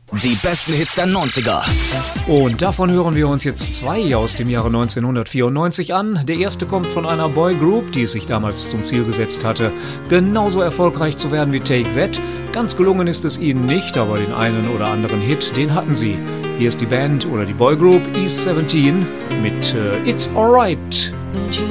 Die besten Hits der 90er. Und davon hören wir uns jetzt 2 aus dem Jahre 1994 an. Der erste kommt von einer Boygroup, die es sich damals zum Ziel gesetzt hatte, genauso erfolgreich zu werden wie Take That. Ganz gelungen ist es ihnen nicht, aber den einen oder anderen Hit, den hatten sie. Hier ist die Band oder die Boygroup East 17 mit It's Alright. Don't you